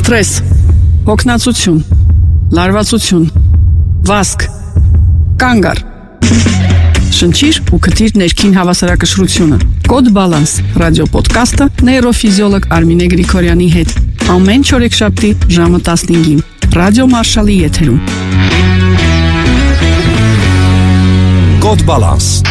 Ստրես, հոգնածություն, լարվածություն, վազք, կանգ առ։ Շնչիր ու քթիր ներքին հավասարակշռությունը։ Կոդ Բալանս ռադիոպոդքասթը նեյրոֆիզիոլոգ Արմինե Գրիգորյանի հետ։ Ամեն չորեքշաբթի ժամը 15-ին։ Ռադիո Մարշալի եթերում։ Կոդ Բալանս